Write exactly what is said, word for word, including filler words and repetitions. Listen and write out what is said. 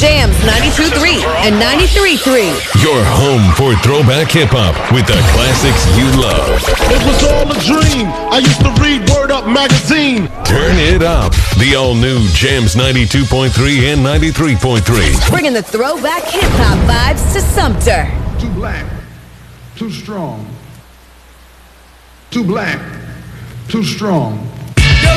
Jams ninety-two point three and ninety-three point three. Your home for throwback hip-hop with the classics you love. It was all a dream. I used to read Word Up magazine. Turn it up. The all-new Jams ninety-two point three and ninety-three point three. Bringing the throwback hip-hop vibes to Sumter. Too black, too strong. Too black, too strong.